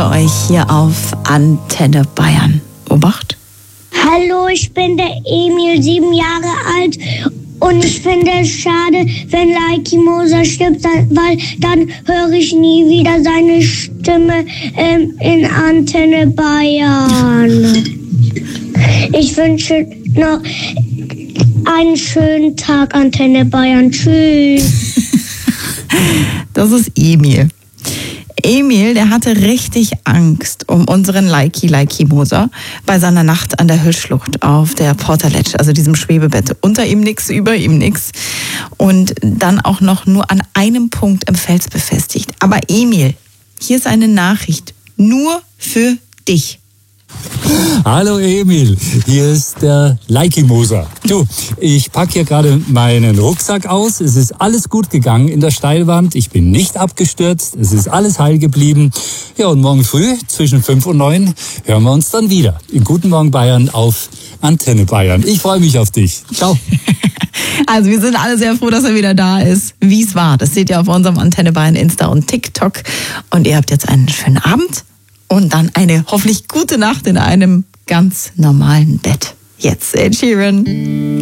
für euch hier auf Antenne Bayern. Obacht! Hallo, ich bin der Emil, 7 Jahre alt. Und ich finde es schade, wenn Laiki Moser stirbt, weil dann höre ich nie wieder seine Stimme in Antenne Bayern. Ich wünsche noch einen schönen Tag, Antenne Bayern. Tschüss. Das ist Emil. Emil, der hatte richtig Angst um unseren Laiki Moser bei seiner Nacht an der Höllschlucht auf der Portaletsch, also diesem Schwebebett. Unter ihm nix, über ihm nix. Und dann auch noch nur an einem Punkt im Fels befestigt. Aber Emil, hier ist eine Nachricht nur für dich. Hallo Emil, hier ist der Laiki Moser. Du, ich packe hier gerade meinen Rucksack aus. Es ist alles gut gegangen in der Steilwand. Ich bin nicht abgestürzt. Es ist alles heil geblieben. Ja, und morgen früh zwischen 5 und 9 hören wir uns dann wieder. In Guten Morgen Bayern auf Antenne Bayern. Ich freue mich auf dich. Ciao. Also wir sind alle sehr froh, dass er wieder da ist. Wie es war, das seht ihr auf unserem Antenne Bayern Insta und TikTok. Und ihr habt jetzt einen schönen Abend. Und dann eine hoffentlich gute Nacht in einem ganz normalen Bett. Jetzt Ed Sheeran.